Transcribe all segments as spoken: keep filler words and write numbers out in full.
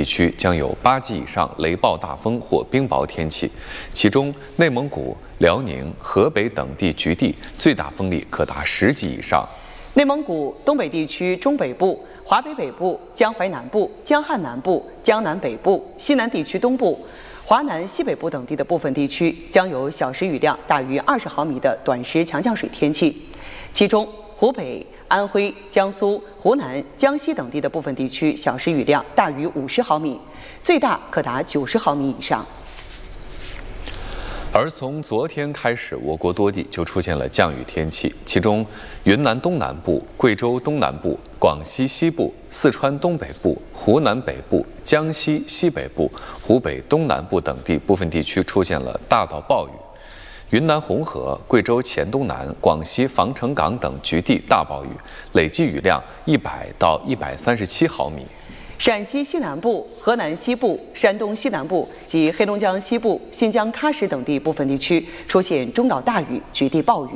区将有八级以上雷暴大风或冰雹天气，其中内蒙古、辽宁、河北等地局地最大风力可达十级以上。 内蒙古东北地区中北部、华北北部、江淮南部、江汉南部、江南北部、西南地区东部、华南西北部等地的部分地区将有小时雨量大于二十毫米的短时强降水天气，其中湖北、安徽、江苏、湖南、江西等地的部分地区小时雨量大于五十毫米，最大可达九十毫米以上。 而从昨天开始，我国多地就出现了降雨天气，其中云南东南部、贵州东南部、广西西部、四川东北部、湖南北部、江西西北部、湖北东南部等地部分地区出现了大到暴雨。云南红河、贵州黔东南、广西防城港等局地大暴雨，累计雨量一百到一百三十七毫米。 陕西西南部、河南西部、山东西南部及黑龙江西部、新疆喀什等地部分地区出现中到大雨，局地暴雨。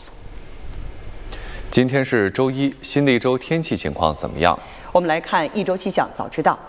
今天是周一，新的一周天气情况怎么样？ 我们来看一周气象早知道。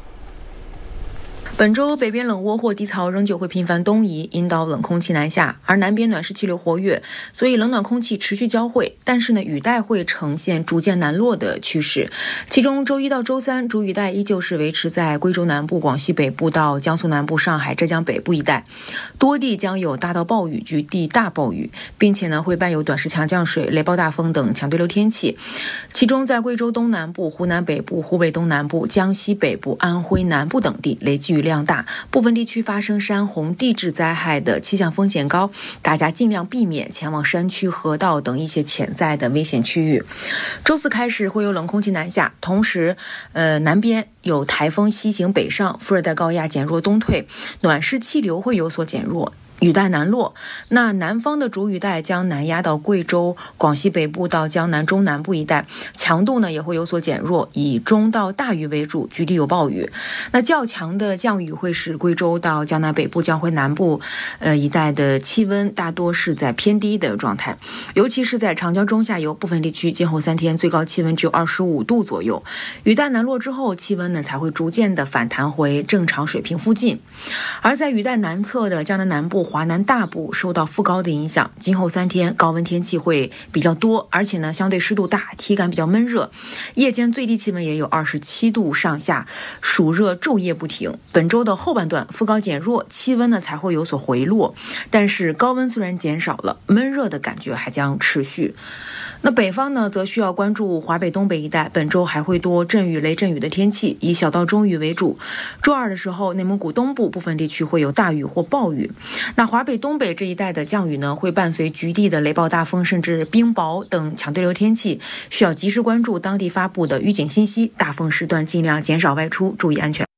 本周北边冷窝或低槽仍旧会频繁东移，引导冷空气南下，而南边暖湿气流活跃，所以冷暖空气持续交汇。但是呢，雨带会呈现逐渐南落的趋势。其中周一到周三，主雨带依旧是维持在贵州南部、广西北部到江苏南部、上海、浙江北部一带，多地将有大到暴雨、局地大暴雨，并且呢会伴有短时强降水、雷暴大风等强对流天气。其中在贵州东南部、湖南北部、湖北东南部、江西北部、安徽南部等地累计雨量大，部分地区发生山洪、地质灾害的气象风险高，大家尽量避免前往山区、河道等一些潜在的危险区域。周四开始会有冷空气南下，同时，呃，南边有台风西行北上，副热带高压减弱东退，暖湿气流会有所减弱。雨带南落，那南方的主雨带将南压到贵州、广西北部到江南中南部一带，强度呢也会有所减弱，以中到大雨为主，局地有暴雨。那较强的降雨会使贵州到江南北部、江淮南部呃一带的气温大多是在偏低的状态，尤其是在长江中下游部分地区，今后三天最高气温只有二十五度左右。雨带南落之后，气温呢才会逐渐的反弹回正常水平附近。而在雨带南侧的江南南部、华南大部受到副高的影响，今后三天高温天气会比较多，而且呢相对湿度大，体感比较闷热，夜间最低气温也有二十七度上下，暑热昼夜不停。本周的后半段副高减弱，气温呢才会有所回落，但是高温虽然减少了，闷热的感觉还将持续。那北方呢则需要关注华北东北一带，本周还会多阵雨雷阵雨的天气，以小到中雨为主。周二的时候，内蒙古东部部分地区会有大雨或暴雨。那华北东北这一带的降雨呢，会伴随局地的雷暴大风甚至冰雹等强对流天气，需要及时关注当地发布的预警信息，大风时段尽量减少外出，注意安全。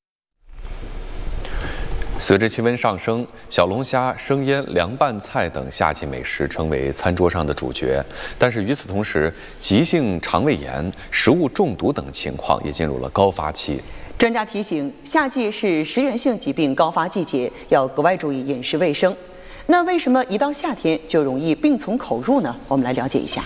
随着气温上升，小龙虾、生腌、凉拌菜等夏季美食成为餐桌上的主角。但是与此同时，急性肠胃炎、食物中毒等情况也进入了高发期。 专家提醒，夏季是食源性疾病高发季节，要格外注意饮食卫生。那为什么一到夏天就容易病从口入呢？我们来了解一下。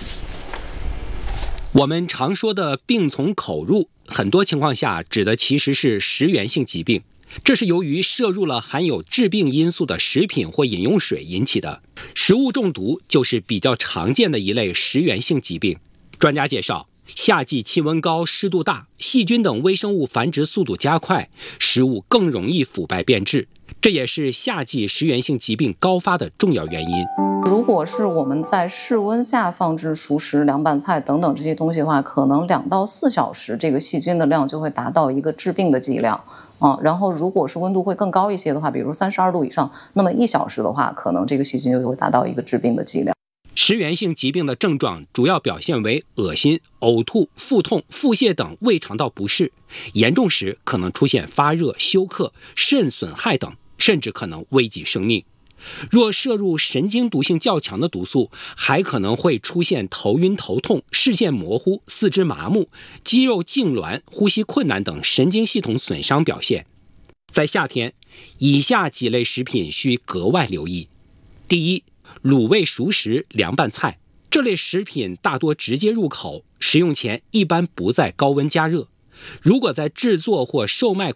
我们常说的病从口入，很多情况下指的其实是食源性疾病。这是由于摄入了含有致病因素的食品或饮用水引起的。食物中毒就是比较常见的一类食源性疾病。专家介绍，夏季气温高、湿度大，细菌等微生物繁殖速度加快，食物更容易腐败变质，这也是夏季食源性疾病高发的重要原因。 如果是我们在室温下放置熟食、凉拌菜等等这些东西的话，可能两到四小时，这个细菌的量就会达到一个致病的剂量。啊，然后如果是温度会更高一些的话，比如三十二度以上，那么一小时的话，可能这个细菌就会达到一个致病的剂量。 食源性疾病的症状主要表现为恶心、呕吐、腹痛、腹泻等胃肠道不适，严重时可能出现发热、休克、肾损害等，甚至可能危及生命。若摄入神经毒性较强的毒素，还可能会出现头晕头痛、视线模糊、四肢麻木、肌肉痉挛、呼吸困难等神经系统损伤表现。在夏天，以下几类食品需格外留意。第一，卤味熟食、凉拌菜，这类食品大多直接入口，食用前一般不在高温加热。如果在制作或售卖